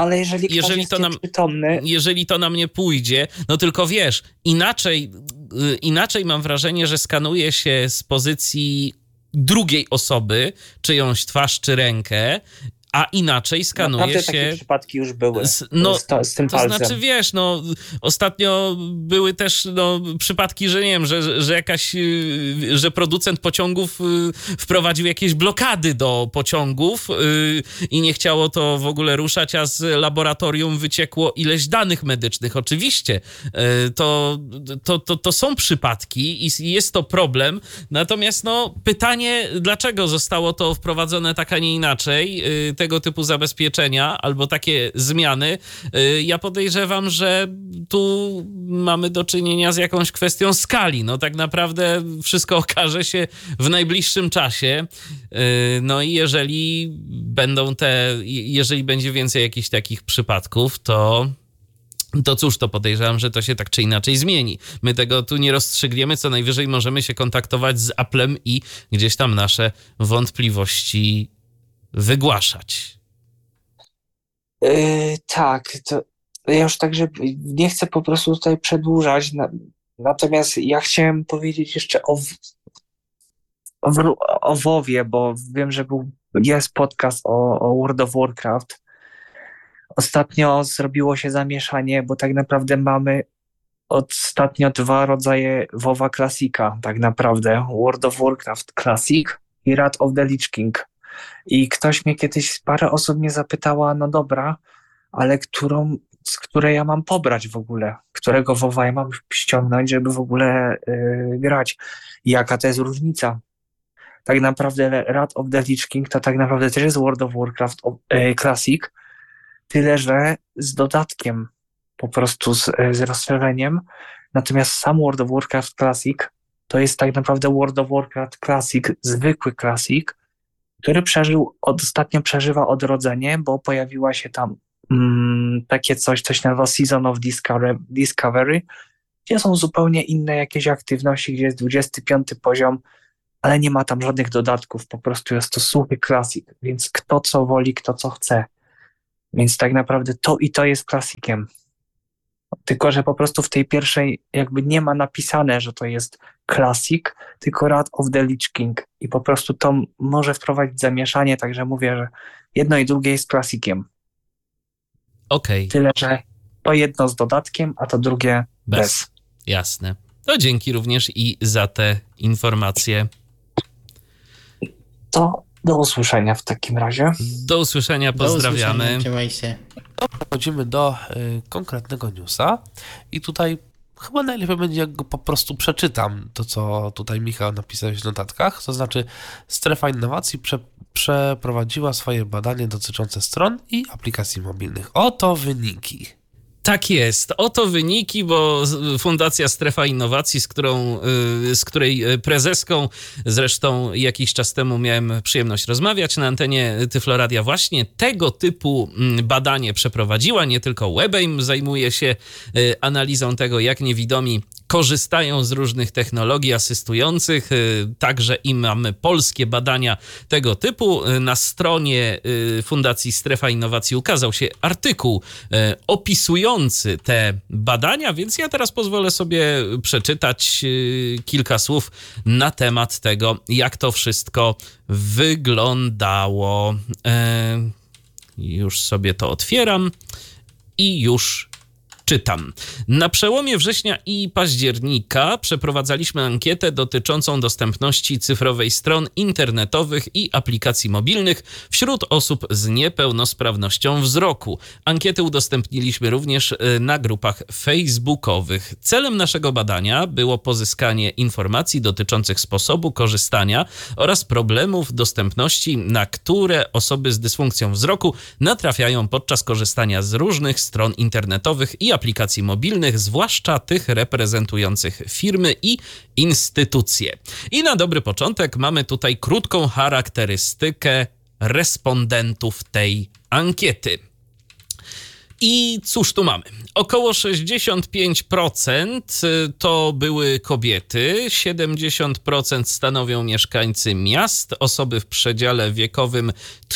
jeżeli to nam nie pójdzie, no tylko wiesz, inaczej mam wrażenie, że skanuje się z pozycji drugiej osoby, czyjąś twarz czy rękę, a inaczej skanuje się... takie przypadki już były z tym to palcem. znaczy, wiesz, ostatnio były też przypadki, że nie wiem, że producent pociągów wprowadził jakieś blokady do pociągów i nie chciało to w ogóle ruszać, a z laboratorium wyciekło ileś danych medycznych. Oczywiście, to są przypadki i jest to problem, natomiast pytanie, dlaczego zostało to wprowadzone tak, a nie inaczej, tego typu zabezpieczenia albo takie zmiany, ja podejrzewam, że tu mamy do czynienia z jakąś kwestią skali. No tak naprawdę wszystko okaże się w najbliższym czasie. No i jeżeli będzie więcej jakichś takich przypadków, to cóż, to podejrzewam, że to się tak czy inaczej zmieni. My tego tu nie rozstrzygniemy, co najwyżej możemy się kontaktować z Applem i gdzieś tam nasze wątpliwości wygłaszać. Tak, to ja już także nie chcę po prostu tutaj przedłużać, natomiast ja chciałem powiedzieć jeszcze o WoWie, bo wiem, że jest podcast o World of Warcraft. Ostatnio zrobiło się zamieszanie, bo tak naprawdę mamy ostatnio 2 rodzaje WoWa Classica, tak naprawdę. World of Warcraft Classic i Wrath of the Lich King. I parę osób mnie zapytała, no dobra, ale z której ja mam pobrać w ogóle? Którego WoWa ja mam ściągnąć, żeby w ogóle grać? I jaka to jest różnica? Tak naprawdę Wrath of the Lich King to tak naprawdę też jest World of Warcraft Classic, tyle że z dodatkiem, po prostu z rozszerzeniem. Natomiast sam World of Warcraft Classic to jest tak naprawdę World of Warcraft Classic, zwykły Classic, który ostatnio przeżywa odrodzenie, bo pojawiła się tam takie coś się nazywa Season of Discovery, gdzie są zupełnie inne jakieś aktywności, gdzie jest 25 poziom, ale nie ma tam żadnych dodatków, po prostu jest to suchy Classic, więc kto co woli, kto co chce. Więc tak naprawdę to i to jest klasikiem. Tylko że po prostu w tej pierwszej jakby nie ma napisane, że to jest Classic, tylko Wrath of the Lich King. I po prostu to może wprowadzić zamieszanie, także mówię, że jedno i drugie jest klasikiem. Okej. Tyle, że to jedno z dodatkiem, a to drugie bez. Jasne. To dzięki również i za te informacje. To do usłyszenia w takim razie. Do usłyszenia, pozdrawiamy. Do usłyszenia, trzymaj się. Przechodzimy do konkretnego newsa i tutaj chyba najlepiej będzie, jak go po prostu przeczytam, to co tutaj Michał napisał w notatkach, to znaczy Strefa Innowacji przeprowadziła swoje badanie dotyczące stron i aplikacji mobilnych. Oto wyniki. Tak jest. Oto wyniki, bo Fundacja Strefa Innowacji, z której prezeską zresztą jakiś czas temu miałem przyjemność rozmawiać na antenie Tyfloradia, właśnie tego typu badanie przeprowadziła. Nie tylko WebAIM zajmuje się analizą tego, jak niewidomi korzystają z różnych technologii asystujących, także i mamy polskie badania tego typu. Na stronie Fundacji Strefa Innowacji ukazał się artykuł opisujący te badania, więc ja teraz pozwolę sobie przeczytać kilka słów na temat tego, jak to wszystko wyglądało. Już sobie to otwieram i już czytam. Na przełomie września i października przeprowadzaliśmy ankietę dotyczącą dostępności cyfrowej stron internetowych i aplikacji mobilnych wśród osób z niepełnosprawnością wzroku. Ankietę udostępniliśmy również na grupach facebookowych. Celem naszego badania było pozyskanie informacji dotyczących sposobu korzystania oraz problemów dostępności, na które osoby z dysfunkcją wzroku natrafiają podczas korzystania z różnych stron internetowych i aplikacji mobilnych, zwłaszcza tych reprezentujących firmy i instytucje. I na dobry początek mamy tutaj krótką charakterystykę respondentów tej ankiety. I cóż tu mamy? Około 65% to były kobiety, 70% stanowią mieszkańcy miast, osoby w przedziale wiekowym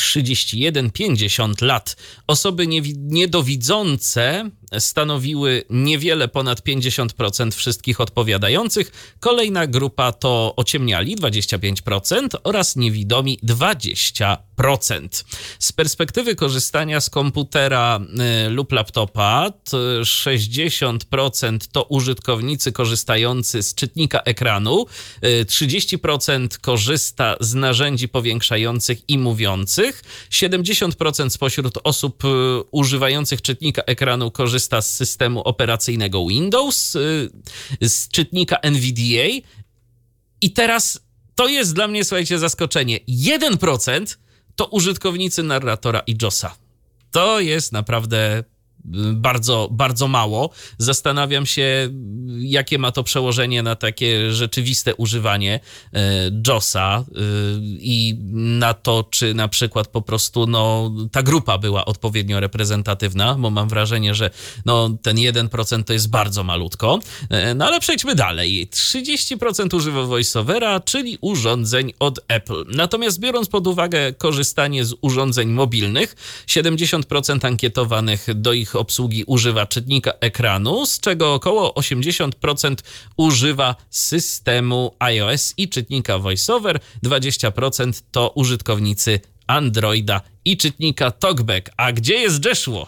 31-50 lat. Osoby niedowidzące stanowiły niewiele ponad 50% wszystkich odpowiadających. Kolejna grupa to ociemniali 25% oraz niewidomi 20%. Z perspektywy korzystania z komputera lub laptopa 60% to użytkownicy korzystający z czytnika ekranu, 30% korzysta z narzędzi powiększających i mówiących, 70% spośród osób używających czytnika ekranu korzysta z systemu operacyjnego Windows, z czytnika NVDA i teraz to jest dla mnie, słuchajcie, zaskoczenie. 1% to użytkownicy narratora i JOSa. To jest naprawdę bardzo, bardzo mało. Zastanawiam się, jakie ma to przełożenie na takie rzeczywiste używanie JOSa i na to, czy na przykład po prostu ta grupa była odpowiednio reprezentatywna, bo mam wrażenie, że ten 1% to jest bardzo malutko. No ale przejdźmy dalej. 30% używa VoiceOvera, czyli urządzeń od Apple. Natomiast biorąc pod uwagę korzystanie z urządzeń mobilnych, 70% ankietowanych do ich obsługi używa czytnika ekranu, z czego około 80% używa systemu iOS i czytnika VoiceOver, 20% to użytkownicy Androida i czytnika TalkBack. A gdzie jest Joshua?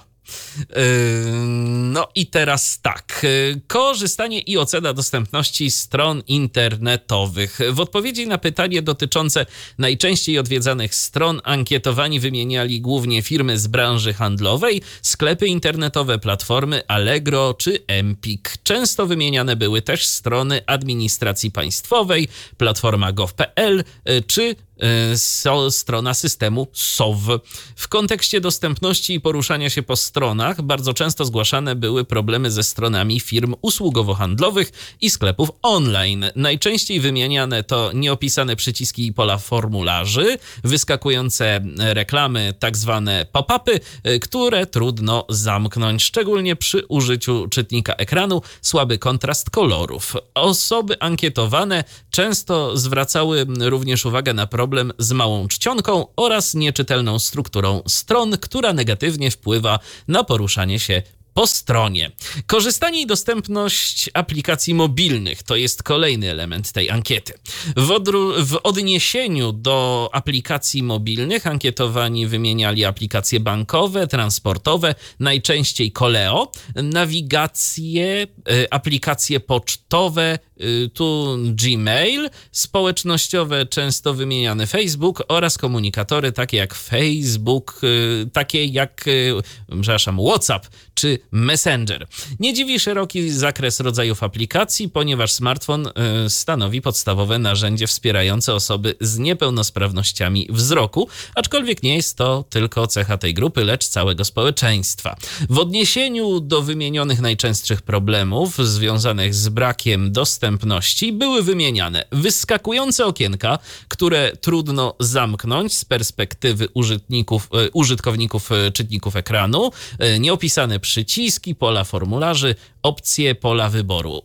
No i teraz tak. Korzystanie i ocena dostępności stron internetowych. W odpowiedzi na pytanie dotyczące najczęściej odwiedzanych stron ankietowani wymieniali głównie firmy z branży handlowej, sklepy internetowe, platformy Allegro czy Empik. Często wymieniane były też strony administracji państwowej, platforma gov.pl czy strona systemu SOW. W kontekście dostępności i poruszania się po stronach bardzo często zgłaszane były problemy ze stronami firm usługowo-handlowych i sklepów online. Najczęściej wymieniane to nieopisane przyciski i pola formularzy, wyskakujące reklamy, tak zwane pop-upy, które trudno zamknąć, szczególnie przy użyciu czytnika ekranu, słaby kontrast kolorów. Osoby ankietowane często zwracały również uwagę na problem z małą czcionką oraz nieczytelną strukturą stron, która negatywnie wpływa na poruszanie się po stronie. Korzystanie i dostępność aplikacji mobilnych to jest kolejny element tej ankiety. W odniesieniu do aplikacji mobilnych ankietowani wymieniali aplikacje bankowe, transportowe, najczęściej Koleo, nawigację, aplikacje pocztowe, tu Gmail, społecznościowe, często wymieniany Facebook oraz komunikatory takie jak WhatsApp czy Messenger. Nie dziwi szeroki zakres rodzajów aplikacji, ponieważ smartfon stanowi podstawowe narzędzie wspierające osoby z niepełnosprawnościami wzroku, aczkolwiek nie jest to tylko cecha tej grupy, lecz całego społeczeństwa. W odniesieniu do wymienionych najczęstszych problemów związanych z brakiem dostępności były wymieniane wyskakujące okienka, które trudno zamknąć z perspektywy użytkowników czytników ekranu, nieopisane przyciski, pola formularzy, opcje pola wyboru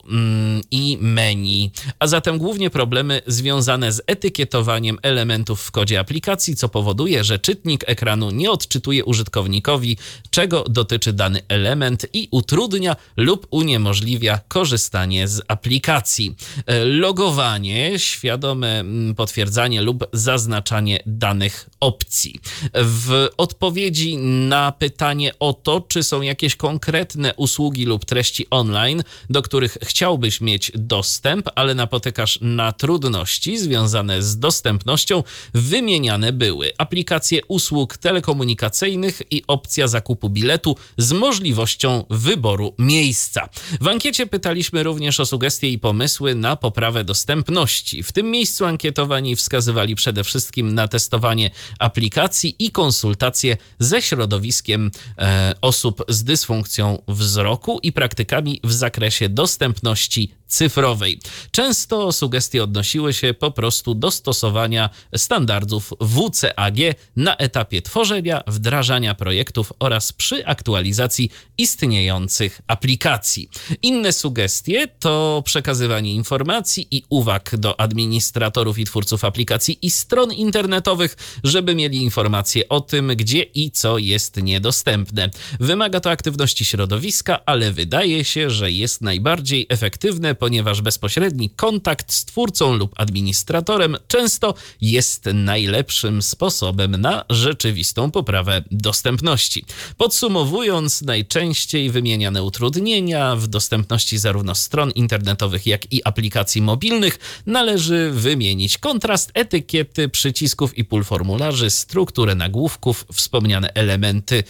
i menu. A zatem głównie problemy związane z etykietowaniem elementów w kodzie aplikacji, co powoduje, że czytnik ekranu nie odczytuje użytkownikowi, czego dotyczy dany element i utrudnia lub uniemożliwia korzystanie z aplikacji. Logowanie, świadome potwierdzanie lub zaznaczanie danych opcji. W odpowiedzi na pytanie o to, czy są jakieś konkretne usługi lub treści online, do których chciałbyś mieć dostęp, ale napotykasz na trudności związane z dostępnością, wymieniane były aplikacje usług telekomunikacyjnych i opcja zakupu biletu z możliwością wyboru miejsca. W ankiecie pytaliśmy również o sugestie i pomysły na poprawę dostępności. W tym miejscu ankietowani wskazywali przede wszystkim na testowanie aplikacji i konsultacje ze środowiskiem osób z dysfunkcją wzroku i praktykami w zakresie dostępności cyfrowej. Często sugestie odnosiły się po prostu do stosowania standardów WCAG na etapie tworzenia, wdrażania projektów oraz przy aktualizacji istniejących aplikacji. Inne sugestie to przekazywanie informacji i uwag do administratorów i twórców aplikacji i stron internetowych, żeby mieli informacje o tym, gdzie i co jest niedostępne. Wymaga to aktywności środowiska, ale wydaje się, że jest najbardziej efektywne, ponieważ bezpośredni kontakt z twórcą lub administratorem często jest najlepszym sposobem na rzeczywistą poprawę dostępności. Podsumowując, najczęściej wymieniane utrudnienia w dostępności zarówno stron internetowych, jak i aplikacji mobilnych należy wymienić kontrast etykiety, przycisków i pól formularzy, strukturę nagłówków, wspomniane elementy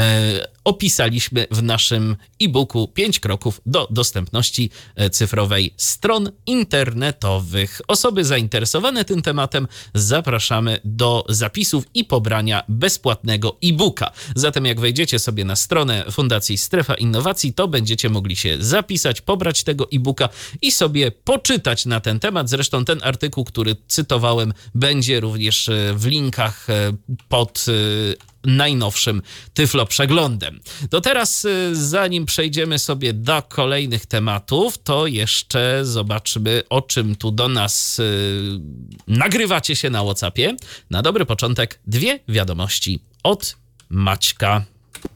opisaliśmy w naszym e-booku 5 kroków do dostępności cyfrowej stron internetowych. Osoby zainteresowane tym tematem zapraszamy do zapisów i pobrania bezpłatnego e-booka. Zatem jak wejdziecie sobie na stronę Fundacji Strefa Innowacji, to będziecie mogli się zapisać, pobrać tego e-booka i sobie poczytać na ten temat. Zresztą ten artykuł, który cytowałem, będzie również w linkach pod najnowszym Tyflo Przeglądem. To teraz, zanim przejdziemy sobie do kolejnych tematów, to jeszcze zobaczmy, o czym tu do nas nagrywacie się na WhatsAppie. Na dobry początek 2 wiadomości od Maćka.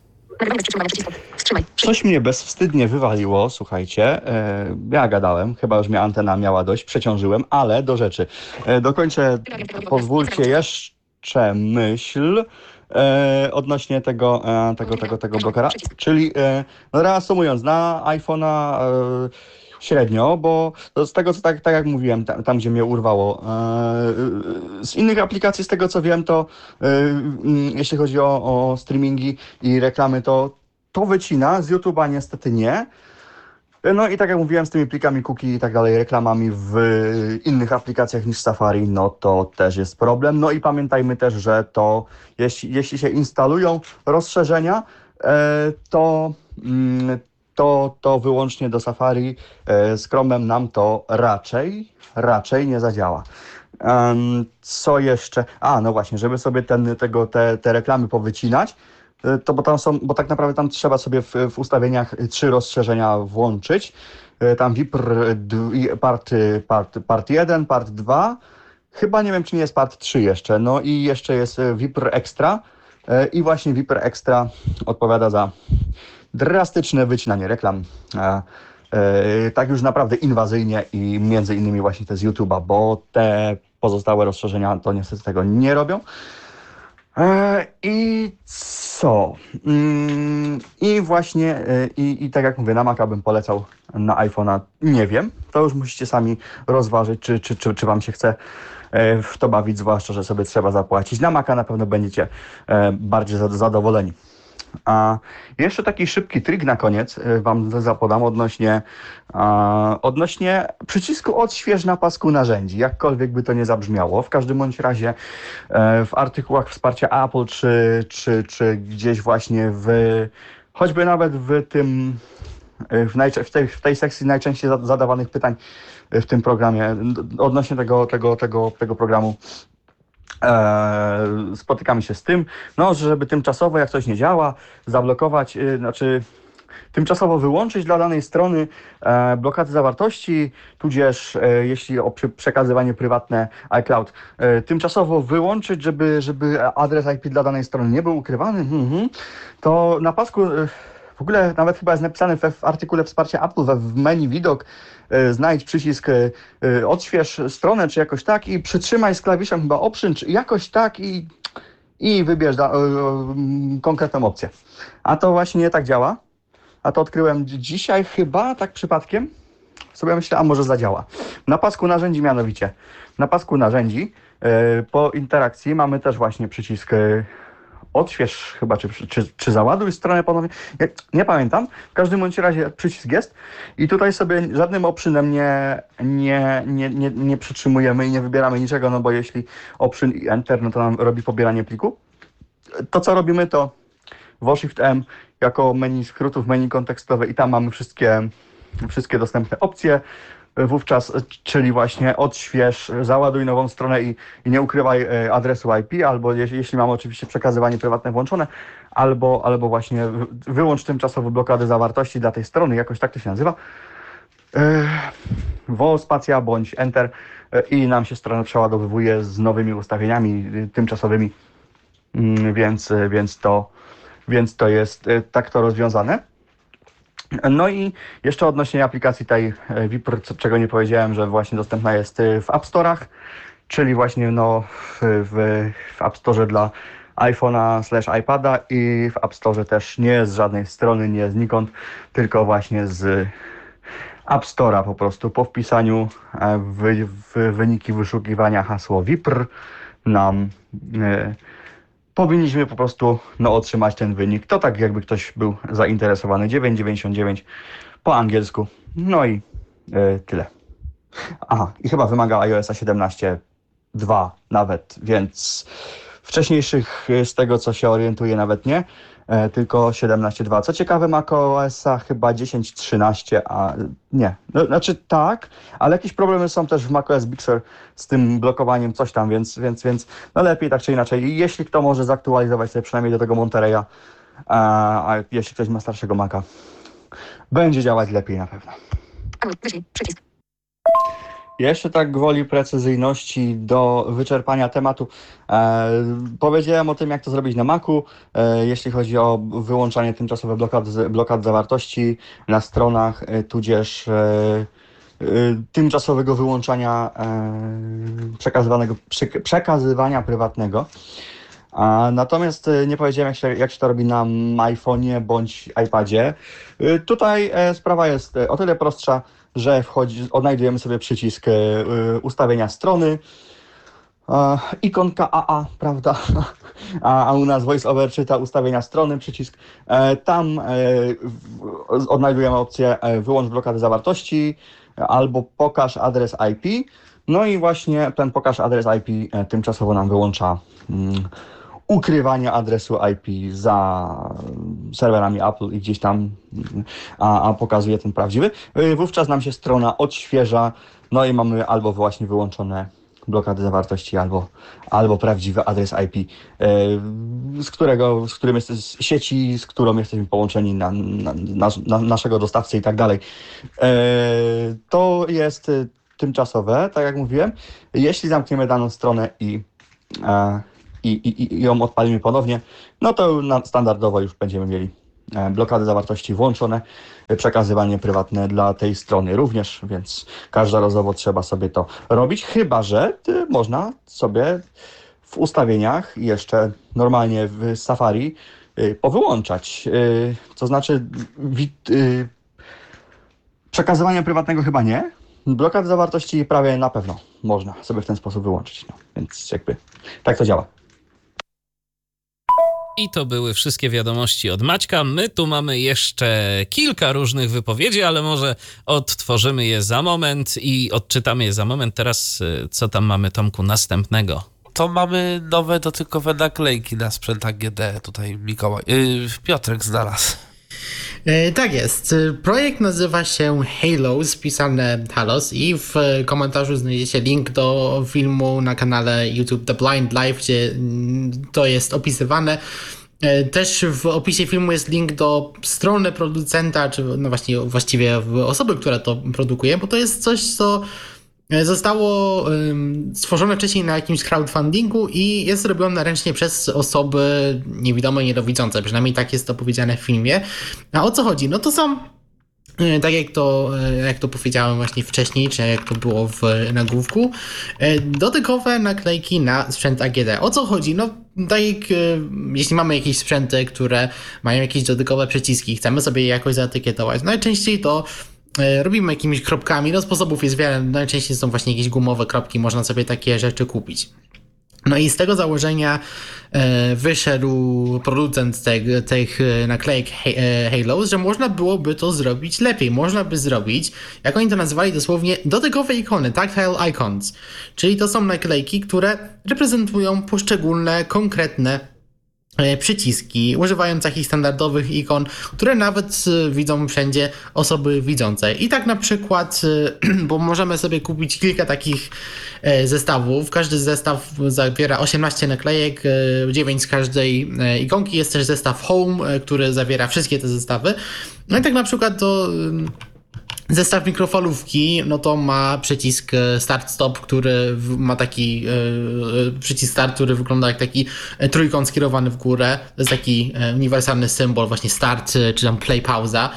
Coś mnie bezwstydnie wywaliło, słuchajcie. Ja gadałem, chyba już mnie antena miała dość, przeciążyłem, ale do rzeczy. Dokończę, pozwólcie jeszcze myśl odnośnie tego blokera, czyli no reasumując, na iPhone'a średnio, bo z tego co tak jak mówiłem, tam gdzie mnie urwało, z innych aplikacji, z tego co wiem, to jeśli chodzi o streamingi i reklamy, to wycina, z YouTube'a niestety nie. No i tak jak mówiłem, z tymi plikami cookie i tak dalej, reklamami w innych aplikacjach niż Safari, no to też jest problem. No i pamiętajmy też, że to jeśli się instalują rozszerzenia, to wyłącznie do Safari. Z Chromem nam to raczej nie zadziała. Co jeszcze? No właśnie, żeby sobie te reklamy powycinać, to bo tak naprawdę tam trzeba sobie w ustawieniach 3 rozszerzenia włączyć. Tam VIPR part 1, part 2. Chyba nie wiem, czy nie jest part 3 jeszcze. No i jeszcze jest VIPR Extra. I właśnie VIPR Extra odpowiada za drastyczne wycinanie reklam. Tak już naprawdę inwazyjnie i między innymi właśnie te z YouTube'a, bo te pozostałe rozszerzenia to niestety tego nie robią. I co? I właśnie, i tak jak mówię, na Maca bym polecał, na iPhone'a nie wiem. To już musicie sami rozważyć, czy wam się chce w to bawić, zwłaszcza, że sobie trzeba zapłacić. Na Maca na pewno będziecie bardziej zadowoleni. A jeszcze taki szybki trik na koniec wam zapodam odnośnie przycisku odśwież na pasku narzędzi, jakkolwiek by to nie zabrzmiało. W każdym bądź razie w artykułach wsparcia Apple czy gdzieś właśnie choćby nawet w tej sekcji najczęściej zadawanych pytań w tym programie odnośnie tego programu, spotykamy się z tym, żeby tymczasowo, jak coś nie działa, zablokować, tymczasowo wyłączyć dla danej strony blokady zawartości, tudzież jeśli o przekazywanie prywatne iCloud, tymczasowo wyłączyć, żeby adres IP dla danej strony nie był ukrywany, to na pasku w ogóle nawet chyba jest napisane w artykule wsparcia Apple w menu widok, znajdź przycisk odśwież stronę, czy jakoś tak i przytrzymaj z klawiszem chyba Option, czy jakoś tak i wybierz konkretną opcję. A to właśnie nie tak działa. A to odkryłem dzisiaj chyba, tak przypadkiem. Sobie myślę, a może zadziała. Na pasku narzędzi mianowicie. Na pasku narzędzi po interakcji mamy też właśnie przycisk odśwież chyba, czy załaduj stronę ponownie. Nie pamiętam. W każdym bądź razie przycisk jest i tutaj sobie żadnym optionem nie przytrzymujemy i nie wybieramy niczego, no bo jeśli option i enter, no to nam robi pobieranie pliku. To co robimy, to Shift M jako menu skrótów, menu kontekstowe i tam mamy wszystkie dostępne opcje. Wówczas, czyli właśnie odśwież, załaduj nową stronę i nie ukrywaj adresu IP, albo jeśli mamy oczywiście przekazywanie prywatne włączone, albo właśnie wyłącz tymczasowo blokady zawartości dla tej strony, jakoś tak to się nazywa. Spacja bądź Enter i nam się strona przeładowywuje z nowymi ustawieniami tymczasowymi, więc to jest tak to rozwiązane. No i jeszcze odnośnie aplikacji tej VIPR, czego nie powiedziałem, że właśnie dostępna jest w App Store'ach, czyli właśnie w App Store dla iPhone'a / iPada i w App Store też nie z żadnej strony, nie znikąd, tylko właśnie z App Store'a po prostu. Po wpisaniu w wyniki wyszukiwania hasło VIPR nam powinniśmy po prostu otrzymać ten wynik. To tak jakby ktoś był zainteresowany. 9,99 po angielsku. No i tyle. Aha, i chyba wymaga iOS 17.2 nawet, więc wcześniejszych z tego co się orientuję nawet nie, tylko 17.2. Co ciekawe, macOS-a chyba 10.13, a nie. Znaczy tak, ale jakieś problemy są też w macOS Big Sur z tym blokowaniem coś tam, więc lepiej tak czy inaczej. I jeśli kto może zaktualizować sobie przynajmniej do tego Monterey'a, a jeśli ktoś ma starszego Maca, będzie działać lepiej na pewno. Jeszcze tak gwoli precyzyjności do wyczerpania tematu. Powiedziałem o tym, jak to zrobić na Macu, jeśli chodzi o wyłączanie tymczasowe blokad zawartości na stronach, tudzież tymczasowego wyłączania przekazywania prywatnego. Natomiast nie powiedziałem, jak się to robi na iPhone'ie bądź iPadzie. Tutaj sprawa jest o tyle prostsza, że odnajdujemy sobie przycisk ustawienia strony. ikonka AA, prawda? A u nas VoiceOver czyta ustawienia strony, przycisk. Tam odnajdujemy opcję wyłącz blokadę zawartości albo pokaż adres IP. No i właśnie ten pokaż adres IP tymczasowo nam wyłącza ukrywanie adresu IP za serwerami Apple i gdzieś tam, a pokazuje ten prawdziwy. Wówczas nam się strona odświeża, no i mamy albo właśnie wyłączone blokady zawartości, albo prawdziwy adres IP, z którym jest z sieci, z którą jesteśmy połączeni na naszego dostawcę i tak dalej. To jest tymczasowe, tak jak mówiłem. Jeśli zamkniemy daną stronę i ją odpalimy ponownie, no to standardowo już będziemy mieli blokady zawartości włączone, przekazywanie prywatne dla tej strony również, więc każdorazowo trzeba sobie to robić, chyba że można sobie w ustawieniach jeszcze normalnie w Safari powyłączać. To znaczy przekazywania prywatnego chyba nie, blokady zawartości prawie na pewno można sobie w ten sposób wyłączyć, no, więc jakby tak to działa. I to były wszystkie wiadomości od Maćka. My tu mamy jeszcze kilka różnych wypowiedzi, ale może odtworzymy je za moment i odczytamy je za moment. Teraz co tam mamy, Tomku, następnego? To mamy nowe dotykowe naklejki na sprzęt AGD. Tutaj Piotrek znalazł. Tak jest. Projekt nazywa się Halos, pisane Halos, i w komentarzu znajdziecie link do filmu na kanale YouTube The Blind Life, gdzie to jest opisywane. Też w opisie filmu jest link do strony producenta, czy no właściwie osoby, która to produkuje, bo to jest coś, co zostało stworzone wcześniej na jakimś crowdfundingu i jest robione ręcznie przez osoby niewidome, niedowidzące. Przynajmniej tak jest to powiedziane w filmie. A o co chodzi? No to są, tak jak to powiedziałem właśnie wcześniej, czy jak to było w nagłówku, dotykowe naklejki na sprzęt AGD. O co chodzi? No tak jak jeśli mamy jakieś sprzęty, które mają jakieś dotykowe przyciski, chcemy sobie je jakoś zaetykietować, najczęściej to robimy jakimiś kropkami, no sposobów jest wiele, najczęściej są właśnie jakieś gumowe kropki, można sobie takie rzeczy kupić. No i z tego założenia wyszedł producent tych naklejek Halos, że można byłoby to zrobić lepiej. Można by zrobić, jak oni to nazywali dosłownie, dotykowe ikony, tactile icons. Czyli to są naklejki, które reprezentują poszczególne, konkretne przyciski, używając takich standardowych ikon, które nawet widzą wszędzie osoby widzące. I tak na przykład, bo możemy sobie kupić kilka takich zestawów. Każdy zestaw zawiera 18 naklejek, 9 z każdej ikonki. Jest też zestaw Home, który zawiera wszystkie te zestawy. No i tak na przykład to zestaw mikrofalówki, no to ma przycisk start-stop, który ma taki przycisk start, który wygląda jak taki trójkąt skierowany w górę. To jest taki uniwersalny symbol, właśnie start, czy tam play, pauza.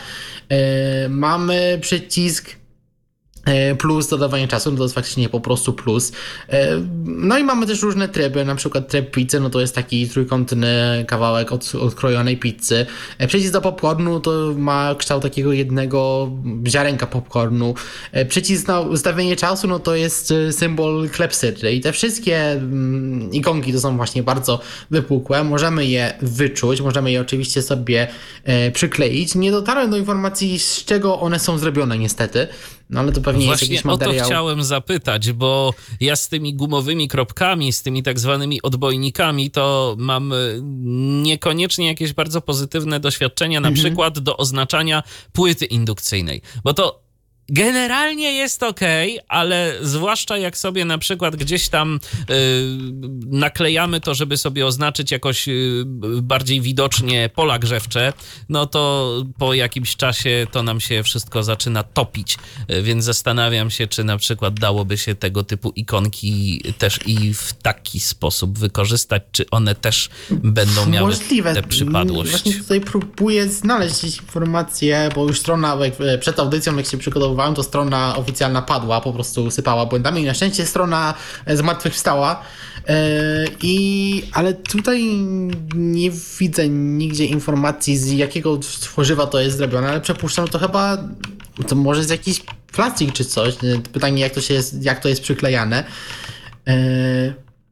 Mamy przycisk plus dodawanie czasu, no to jest faktycznie po prostu plus. No i mamy też różne tryby, na przykład tryb pizzy, no to jest taki trójkątny kawałek odkrojonej pizzy. Przycisk do popcornu to ma kształt takiego jednego ziarenka popcornu. Przycisk na ustawienie czasu, no to jest symbol klepsydry i te wszystkie ikonki to są właśnie bardzo wypukłe, możemy je wyczuć, możemy je oczywiście sobie przykleić. Nie dotarłem do informacji, z czego one są zrobione niestety, no ale to pewnie jest jakiś materiał. O to chciałem zapytać, bo ja z tymi gumowymi kropkami, z tymi tak zwanymi odbojnikami, to mam niekoniecznie jakieś bardzo pozytywne doświadczenia, na przykład do oznaczania płyty indukcyjnej, bo to generalnie jest okej, ale zwłaszcza jak sobie na przykład gdzieś tam naklejamy to, żeby sobie oznaczyć jakoś bardziej widocznie pola grzewcze, no to po jakimś czasie to nam się wszystko zaczyna topić, więc zastanawiam się, czy na przykład dałoby się tego typu ikonki też i w taki sposób wykorzystać, czy one też będą miały tę przypadłość. Właśnie tutaj próbuję znaleźć informacje, bo już strona, przed audycją jak się przygotowywałem, to strona oficjalna padła, po prostu sypała błędami i na szczęście strona zmartwychwstała. Ale tutaj nie widzę nigdzie informacji, z jakiego tworzywa to jest zrobione, ale przypuszczam, to chyba to może jest jakiś plastik czy coś. Pytanie, jak to jest przyklejane.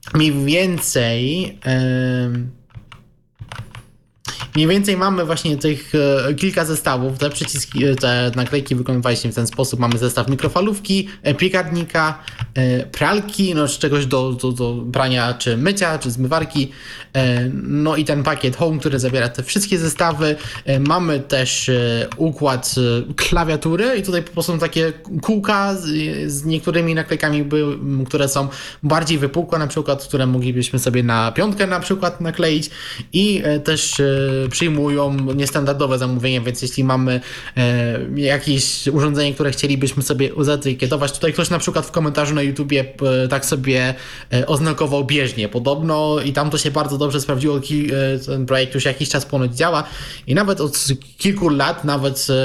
mniej więcej mamy właśnie tych kilka zestawów. Te przyciski, te naklejki wykonywali się w ten sposób. Mamy zestaw mikrofalówki, piekarnika, pralki, no, czy czegoś do prania, czy mycia, czy zmywarki. No i ten pakiet Home, który zawiera te wszystkie zestawy. Mamy też układ klawiatury i tutaj po prostu są takie kółka z niektórymi naklejkami, które są bardziej wypukłe, na przykład, które moglibyśmy sobie na piątkę na przykład nakleić i też przyjmują niestandardowe zamówienia, więc jeśli mamy jakieś urządzenie, które chcielibyśmy sobie zaetykietować, tutaj ktoś na przykład w komentarzu na YouTubie tak sobie oznakował bieżnię podobno i tam to się bardzo dobrze sprawdziło, ten projekt już jakiś czas ponoć działa i nawet od kilku lat, nawet